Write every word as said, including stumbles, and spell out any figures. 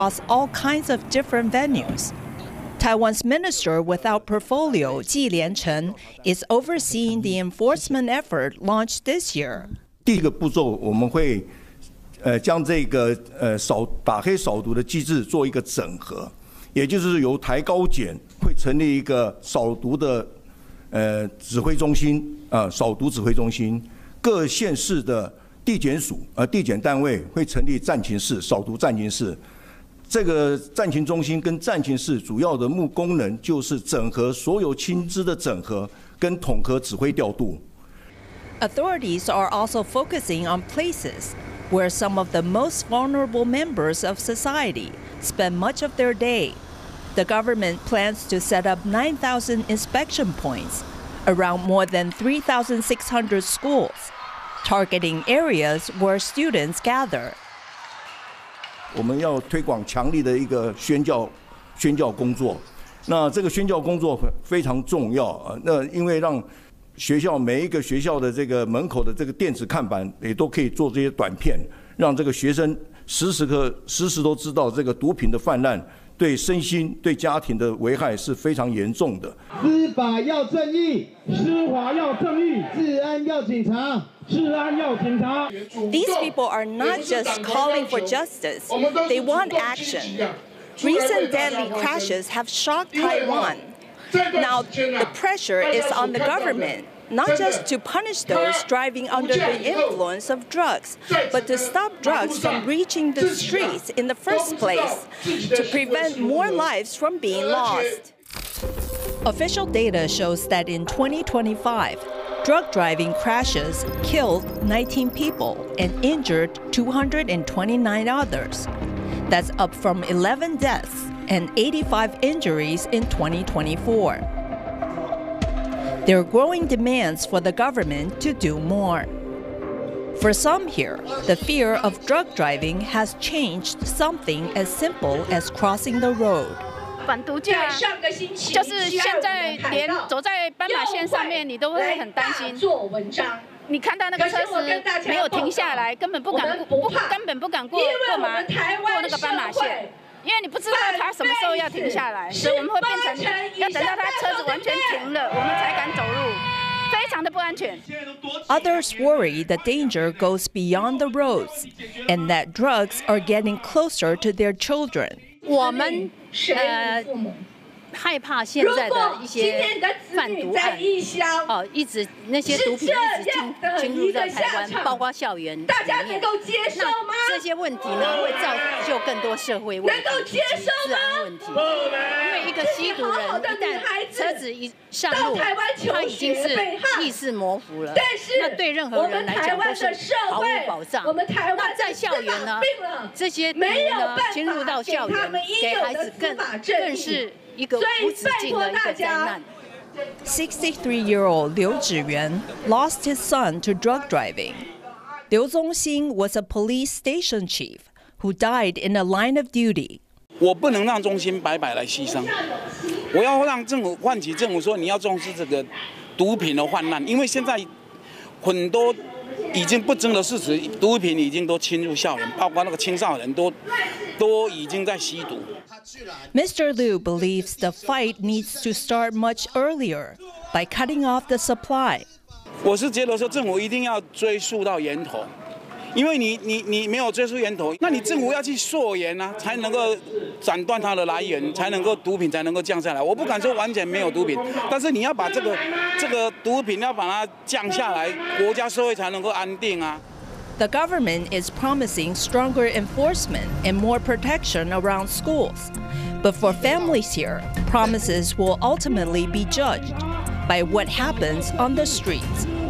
across all kinds of different venues. Taiwan's minister without portfolio, Ji Liancheng, is overseeing the enforcement effort launched this year. 第一个步骤，我们会呃将这个呃扫打黑扫毒的机制做一个整合，也就是由台高检会成立一个扫毒的呃指挥中心啊、呃，扫毒指挥中心，各县市的地检署呃地检单位会成立战情室、扫毒战情室。这个战情中心跟战情室主要的目功能就是整合所有亲资的整合跟统合指挥调度。 Authorities are also focusing on places where some of the most vulnerable members of society spend much of their day. The government plans to set up nine thousand inspection points around more than three thousand six hundred schools, targeting areas where students gather. 我们要推广强力的一个宣教宣教工作，那这个宣教工作非常重要啊。那因为让学校每一个学校的这个门口的这个电子看板也都可以做这些短片，让这个学生时时刻时时都知道这个毒品的泛滥对身心对家庭的危害是非常严重的。 司法要正义，司法要正义，治安要警察。 These people are not just calling for justice, they want action. Recent deadly crashes have shocked Taiwan. Now, the pressure is on the government, not just to punish those driving under the influence of drugs, but to stop drugs from reaching the streets in the first place, to prevent more lives from being lost. Official data shows that in twenty twenty-five, drug driving crashes killed nineteen people and injured two hundred twenty-nine others. That's up from eleven deaths and eighty-five injuries in twenty twenty-four. There are growing demands for the government to do more. For some here, the fear of drug driving has changed something as simple as crossing the road. 反毒驾就是现在连走在斑马线上面，你都会很担心。你看到那个车子没有停下来，根本不敢不根本不敢过过马过那个斑马线，因为你不知道他什么时候要停下来，所以我们会变成要等到他车子完全停了，我们才敢走路，非常的不安全。 Others worry the danger goes beyond the roads, and that drugs are getting closer to their children. 我们呃害怕现在的一些贩毒案，哦，一直那些毒品一直进进入到台湾，包括校园里面。那这些问题呢，会造就更多社会问题以及治安问题。因为一个吸毒人一旦车子一上路，他已经是意识模糊了，那对任何人来讲都是毫无保障。那在校园呢，这些毒呢侵入到校园，给孩子更更是。 sixty-three-year-old Liu Zhiyuan lost his son to drug driving. Liu Zongxing was a police station chief who died in a line of duty. 我不能让中心白白来牺牲，我要让政府唤起政府说你要重视这个毒品的泛滥，因为现在很多。已经不争的事实，毒品已经都侵入校园，包括那个青少年都都已经在吸毒。 Mister Liu believes the fight needs to start much earlier by cutting off the supply. 我是觉得说政府一定要追溯到源头，因为你你你没有追溯源头，那你政府要去溯源啊，才能够斩断它的来源，才能够毒品才能够降下来。我不敢说完全没有毒品，但是你要把这个这个毒品要把它降下来，国家社会才能够安定啊。 The government is promising stronger enforcement and more protection around schools. But for families here, promises will ultimately be judged by what happens on the streets.